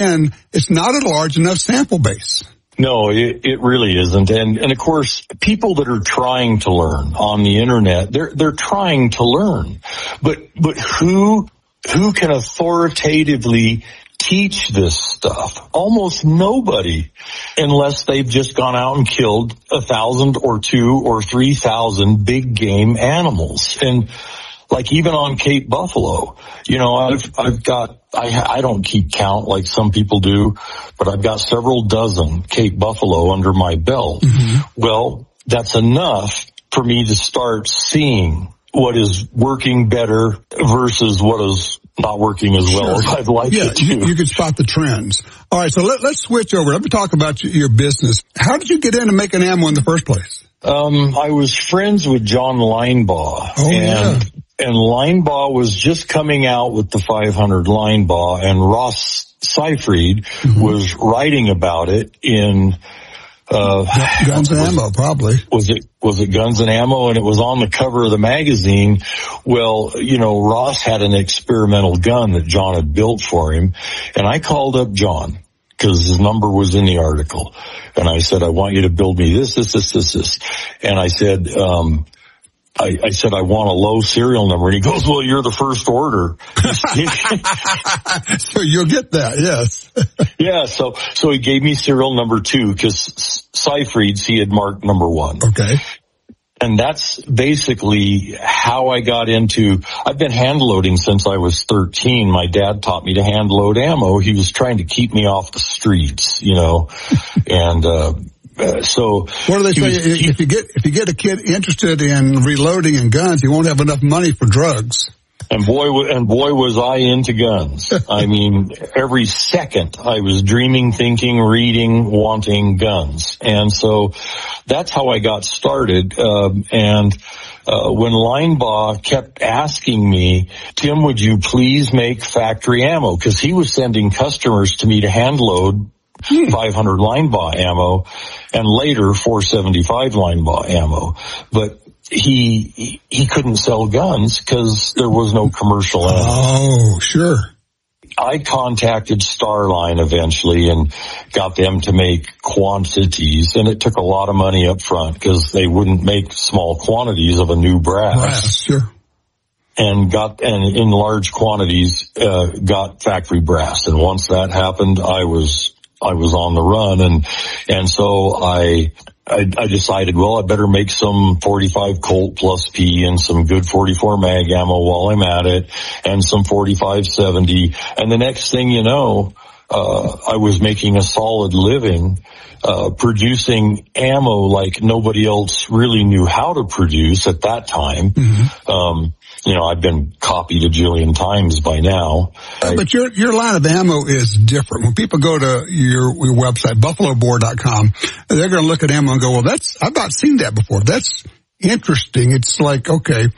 again, it's not a large enough sample base. No, it really isn't. And of course, people that are trying to learn on the internet, they're trying to learn. But who can authoritatively teach this stuff? Almost nobody, unless they've just gone out and killed 1,000 or 2,000 or 3,000 big game animals. And like even on Cape Buffalo, you know, I've got, I don't keep count like some people do, but I've got several dozen Cape Buffalo under my belt. Mm-hmm. Well, that's enough for me to start seeing what is working better versus what is not working as well as I'd like it to. You can spot the trends. All right, so let's switch over. Let me talk about your business. How did you get into making ammo in the first place? I was friends with John Linebaugh. And Linebaugh was just coming out with the 500 Linebaugh, and Ross Seyfried was writing about it in Guns and Ammo, probably. Was it Guns and Ammo? And it was on the cover of the magazine. Well, you know, Ross had an experimental gun that John had built for him, and I called up John because his number was in the article, and I said, I want you to build me this. And I said, I said, I want a low serial number. And he goes, well, you're the first order. So you'll get that, yes. Yeah, so he gave me serial number 2 because Seyfried's, he had marked number 1. Okay. And that's basically how I got into, I've been hand loading since I was 13. My dad taught me to hand load ammo. He was trying to keep me off the streets, you know, and, so what do they say? If you get a kid interested in reloading and guns, he won't have enough money for drugs. And boy was I into guns. I mean, every second I was dreaming, thinking, reading, wanting guns. And so that's how I got started. When Linebaugh kept asking me, Tim, would you please make factory ammo? Because he was sending customers to me to hand load 500 Linebaugh ammo and later 475 Linebaugh ammo. But he couldn't sell guns because there was no commercial ammo. Oh, sure. I contacted Starline eventually and got them to make quantities, and it took a lot of money up front because they wouldn't make small quantities of a new brass. Sure. And in large quantities, got factory brass. And once that happened, I was on the run, and so I decided, well, I better make some 45 Colt plus P and some good 44 mag ammo while I'm at it, and some 45-70. And the next thing you know, I was making a solid living, producing ammo like nobody else really knew how to produce at that time. Mm-hmm. You know, I've been copied a jillion times by now. But your line of ammo is different. When people go to your website, buffalobore.com, they're going to look at ammo and go, well, I've not seen that before. That's interesting. It's like, okay,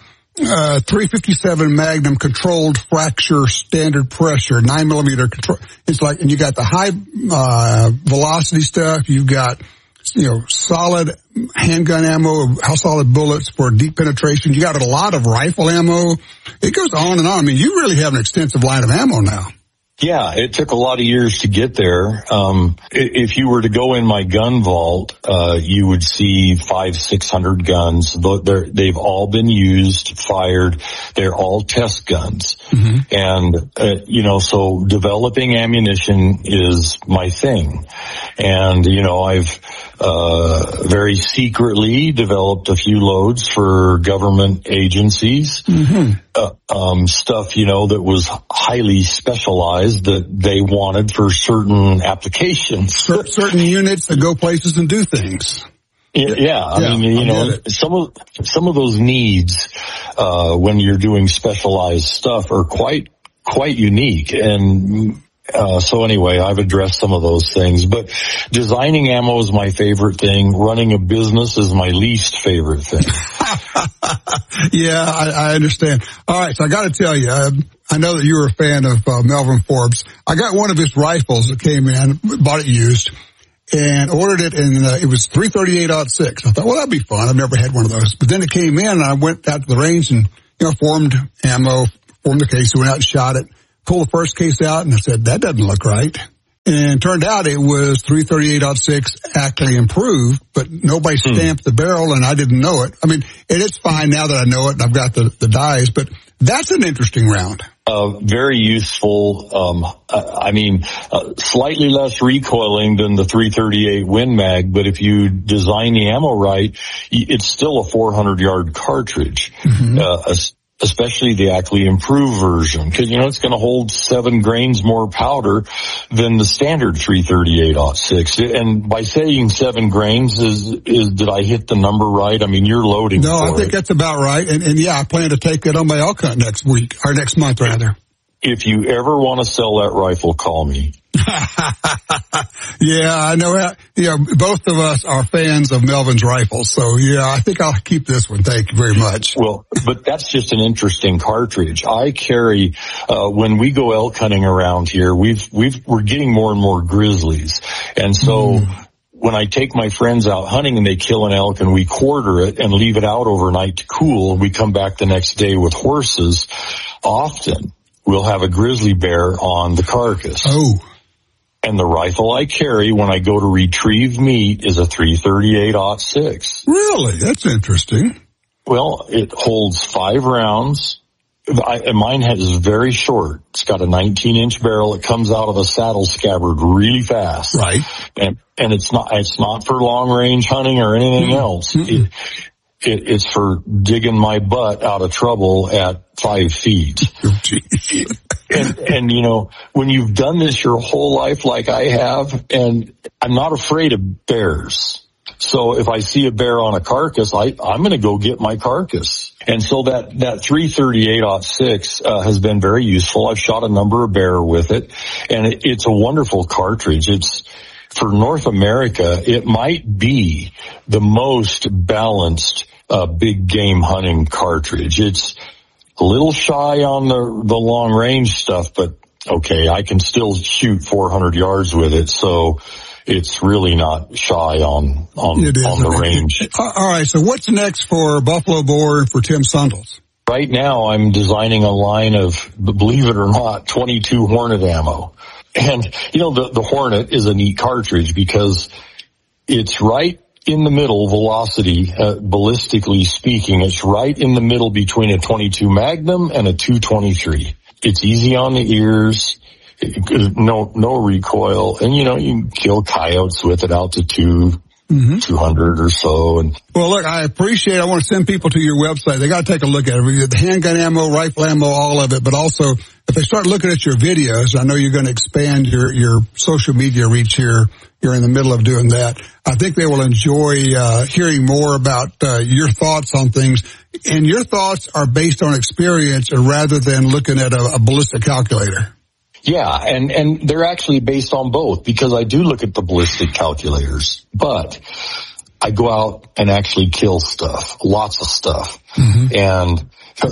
357 Magnum controlled fracture standard pressure, 9mm control. It's like, and you got the high, velocity stuff. You've got, you know, solid handgun ammo, how solid bullets for deep penetration. You got a lot of rifle ammo. It goes on and on. I mean, you really have an extensive line of ammo now. Yeah, it took a lot of years to get there. If you were to go in my gun vault, you would see 500-600 guns. They've all been used, fired. They're all test guns. Mm-hmm. And, you know, so developing ammunition is my thing. And, you know, I've, very secretly developed a few loads for government agencies. Mm-hmm. Stuff, you know, that was highly specialized that they wanted for certain applications. Certain units that go places and do things. Yeah. I mean, you know, some of those needs, when you're doing specialized stuff are quite unique. And, so anyway, I've addressed some of those things, but designing ammo is my favorite thing. Running a business is my least favorite thing. Yeah, I understand. All right. So I got to tell you, I know that you were a fan of Melvin Forbes. I got one of his rifles that came in, bought it used, and ordered it, and it was 338-06. I thought, well, that'd be fun. I've never had one of those. But then it came in, and I went out to the range and, you know, formed the case, went out and shot it. Pulled the first case out, and I said, that doesn't look right. And turned out it was 338-06 Ackley improved, but nobody stamped the barrel, and I didn't know it. I mean, it's fine now that I know it, and I've got the dies, but that's an interesting round. Very useful. Slightly less recoiling than the 338 Win Mag, but if you design the ammo right, it's still a 400-yard cartridge. Especially the Ackley improved version, because it's going to hold 7 grains more powder than the standard 338-06. And by saying 7 grains, did I hit the number right? I mean, you're loading. No, I think that's about right. And yeah, I plan to take it on my elk hunt next month rather. If you ever want to sell that rifle, call me. Yeah, I know. Both of us are fans of Melvin's rifles, so yeah, I think I'll keep this one. Thank you very much. Well, but that's just an interesting cartridge. I carry when we go elk hunting around here. We're getting more and more grizzlies, and so. When I take my friends out hunting and they kill an elk and we quarter it and leave it out overnight to cool, we come back the next day with horses. Often we'll have a grizzly bear on the carcass. Oh. And the rifle I carry when I go to retrieve meat is a 338-06. Really? That's interesting. Well, it holds 5 rounds. Mine is very short. It's got a 19-inch barrel. It comes out of a saddle scabbard really fast. Right. And it's not for long range hunting or anything else. It's for digging my butt out of trouble at 5 feet. And when you've done this your whole life like I have, and I'm not afraid of bears. So if I see a bear on a carcass, I'm going to go get my carcass. And so that 338-06 has been very useful. I've shot a number of bear with it, and it's a wonderful cartridge. It's for North America, it might be the most balanced big game hunting cartridge. It's a little shy on the long range stuff, but okay, I can still shoot 400 yards with it. So it's really not shy on the range. All right. So what's next for Buffalo Bore and for Tim Sundles? Right now I'm designing a line of, believe it or not, 22 Hornet ammo. And, the Hornet is a neat cartridge because it's right in the middle, velocity, ballistically speaking, it's right in the middle between a 22 Magnum and a 223. It's easy on the ears. No recoil, and you can kill coyotes with it out to 200 or so. And well, look, I appreciate. I want to send people to your website. They got to take a look at it. The handgun ammo, rifle ammo, all of it. But also, if they start looking at your videos, I know you're going to expand your social media reach here. You're in the middle of doing that. I think they will enjoy hearing more about your thoughts on things. And your thoughts are based on experience rather than looking at a ballistic calculator. Yeah, and they're actually based on both, because I do look at the ballistic calculators, but I go out and actually kill stuff, lots of stuff. And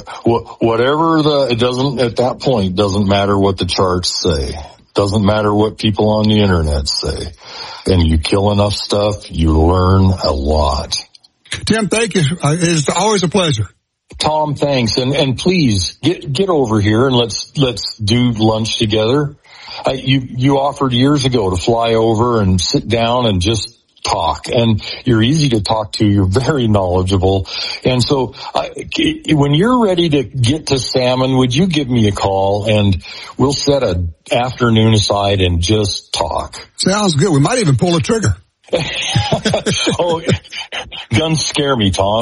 it doesn't matter what the charts say. Doesn't matter what people on the internet say. And you kill enough stuff, you learn a lot. Tim, thank you. It's always a pleasure. Tom, thanks. And please get over here and let's do lunch together. You offered years ago to fly over and sit down and just talk, and you're easy to talk to. You're very knowledgeable. And so when you're ready to get to salmon, would you give me a call and we'll set an afternoon aside and just talk? Sounds good. We might even pull a trigger. Oh, guns scare me, Tom.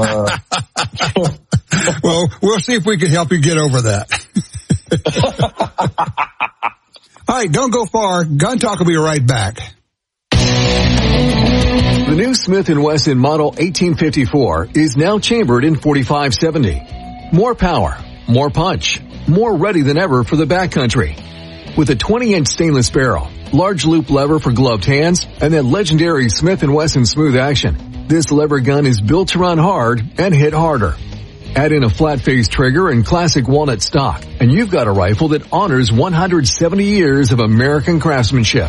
Well, we'll see if we can help you get over that. All right, don't go far. Gun Talk will be right back. The new Smith & Wesson Model 1854 is now chambered in 4570. More power, more punch, more ready than ever for the backcountry. With a 20-inch stainless barrel, large loop lever for gloved hands, and that legendary Smith & Wesson smooth action, this lever gun is built to run hard and hit harder. Add in a flat-face trigger and classic walnut stock, and you've got a rifle that honors 170 years of American craftsmanship.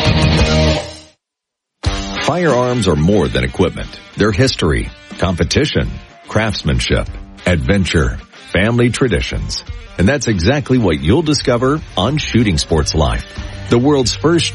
Firearms are more than equipment. They're history, competition, craftsmanship, adventure, family traditions. And that's exactly what you'll discover on Shooting Sports Life, the world's first